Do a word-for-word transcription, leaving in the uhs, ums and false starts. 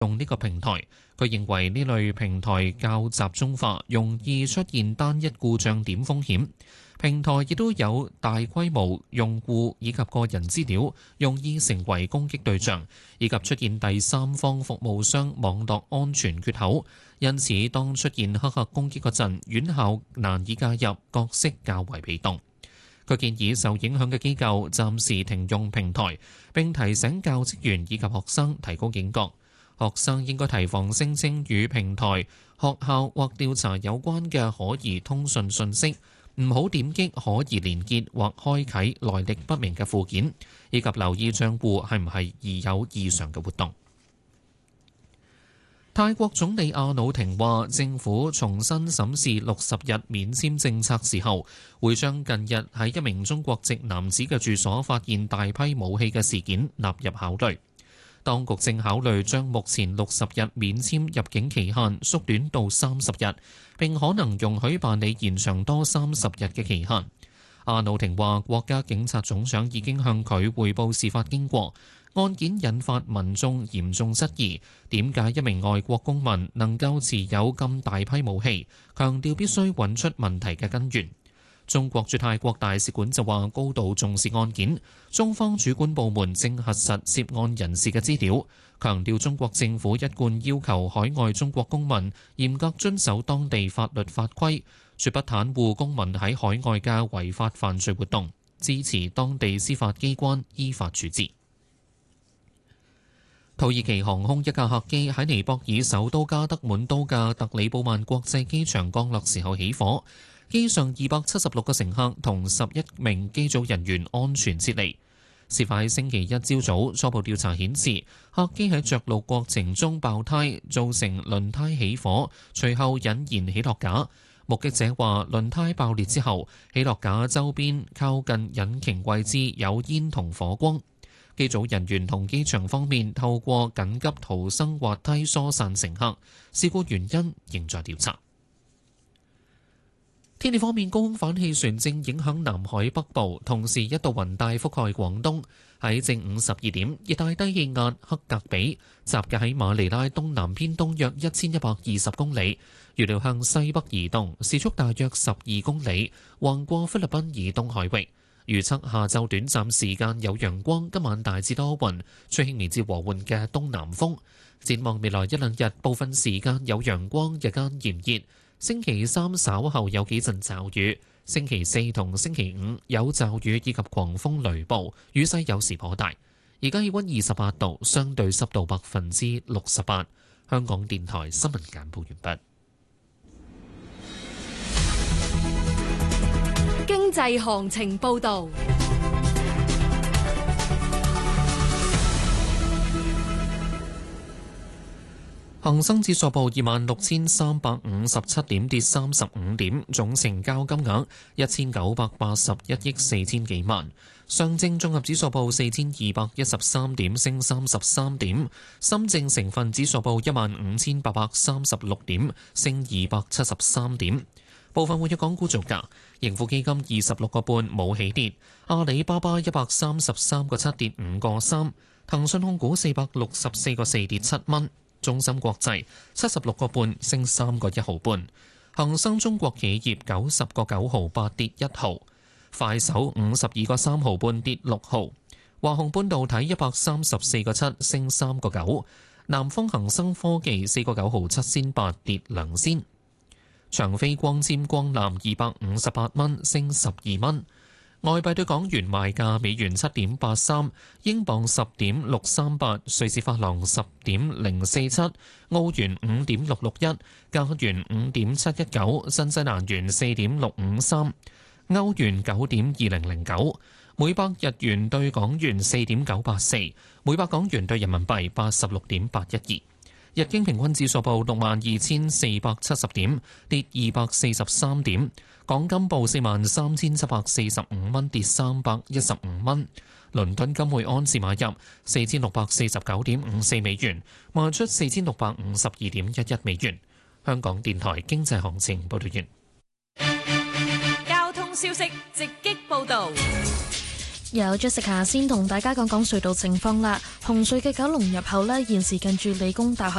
用呢個平台。佢認為呢類平台較集中化，容易出現單一故障點風險。平台亦都有大規模用戶以及個人資料，容易成為攻擊對象，以及出現第三方服務商網絡安全缺口。因此，當出現黑客攻擊嗰陣，院校難以介入，角色較為被動。佢建議受影響嘅機構暫時停用平台，並提醒教職員以及學生提高警覺。學生應該提防聲稱與平台、學校或調查有關嘅可疑通訊信息，唔好點擊可疑連結或開啟來歷不明嘅附件，以及留意帳戶係唔係疑有異常嘅活動。泰國總理阿努廷話，政府重新審視六十日免簽政策時候，會將近日喺一名中國籍男子嘅住所發現大批武器嘅事件納入考慮。當局正考慮將目前六十日免簽入境期限縮短到三十日，並可能容許辦理延長多三十日嘅期限。阿努廷話，國家警察總長已經向佢匯報事發經過。案件引發民眾嚴重質疑，點解一名外國公民能夠持有咁大批武器？強調必須揾出問題嘅根源。中國駐泰國大使館就話高度重視案件，中方主管部門正核實涉案人士嘅資料，強調中國政府一貫要求海外中國公民嚴格遵守當地法律法規，絕不袒護公民喺海外嘅違法犯罪活動，支持當地司法機關依法處置。土耳其航空一架客機喺尼泊爾首都加德滿都嘅特里布曼國際機場降落時候起火，機上二百七十六個乘客同十一名機組人員安全撤離。事發喺星期一朝早，初步調查顯示客機喺着陸過程中爆胎，造成輪胎起火，隨後引燃起落架。目擊者話，輪胎爆裂之後，起落架周邊靠近引擎位置有煙同火光。機組人員同機場方面透過緊急逃生滑梯疏散乘客，事故原因仍在調查。天氣方面，高空反氣旋正影響南海北部，同時一道雲帶覆蓋廣東。喺正午十二點，熱帶低氣壓克格比集結喺馬尼拉東南偏東約一千一百二十公里，預料向西北移動，時速大約十二公里，橫過菲律賓以東海域。預測下晝短暫時間有陽光，今晚大致多雲，吹輕微至和緩嘅東南風。展望未來一兩日，部分時間有陽光，日間炎熱。星期三稍後有幾陣驟雨，星期四同星期五有驟雨以及狂風雷暴，雨勢有時頗大。而家氣溫二十八度，相對濕度百分之六十八。香港電台新聞簡報完畢。 經濟行情報導。 恒生指數報二萬六千三百五十七點，跌三十五點，總成交金額一千九百八十一億四千幾萬。上證綜合指數報四千二百一十三點，升三十三點。深證成分指數報一萬五千八百三十六點，升二百七十三點。部分活躍港股造價，盈富基金二十六個半冇起跌，阿里巴巴一百三十三個七跌五個三，騰訊控股四百六十四個四跌七蚊。中芯國際七十六個半升三個一毫半，恒生中國企業九十個九毫八跌一毫，快手五十二個三毫半跌六毫，華虹半導體一百三十四個七升三個九，南方恒生科技四個九毫七仙八跌兩仙，長飛光纖光纜二百五十八蚊升十二蚊。外幣對港元賣價：美元七點八三，英鎊十點六三八，瑞士法郎十點零四七，澳元五點六六一，加元五點七一九，新西蘭元四點六五三，歐元九點二零零九，每百日元對港元四點九八四，每百港元對人民幣八十六點八一二。日經平均指數報六萬二千四百七十點，跌二百四十三點。港金報四萬三千七百四十五蚊，跌三百一十五蚊。倫敦金匯安士買入四千六百四十九點五四美元，賣出四千六百五十二點一一美元。香港電台經濟行情報道完。 交通消息直擊報導。 有 Jessica 先同大家講講隧道情況啦。紅隧嘅九龍入口呢，現時近住理工大學